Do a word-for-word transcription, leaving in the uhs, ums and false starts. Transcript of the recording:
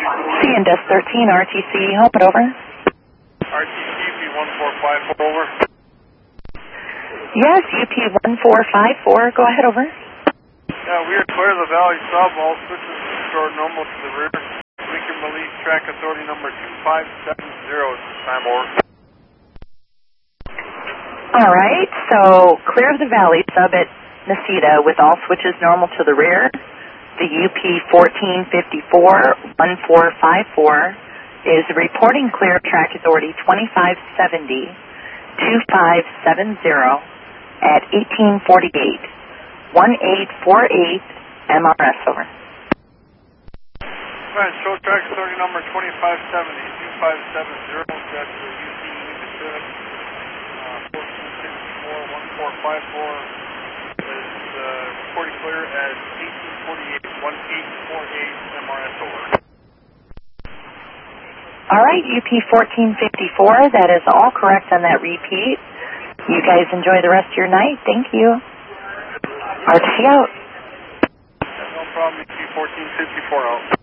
C and S thirteen, R T C, help it over. R T C, U P one four five four, over. Yes, U P one four five four, go ahead, over. Yeah, we are clear of the valley sub, all switches restored normal to the rear. Lincoln release track authority number two five seven zero at this time, over. All right, so clear of the valley sub at Necedah with all switches normal to the rear. The U P fourteen fifty-four one four five four is reporting clear of track authority twenty-five seventy two five seven zero at eighteen forty-eight one eight four eight M R S, over. Right, show track authority number twenty-five seventy two five seven zero, got the U P Pacific uh, fourteen fifty-four one four five four is uh, reporting clear at eighteen forty-eight one eight four eight M R S, over. All right, U P fourteen fifty-four, that is all correct on that repeat. You guys enjoy the rest of your night. Thank you. R T C out. No problem, U P fourteen fifty-four out.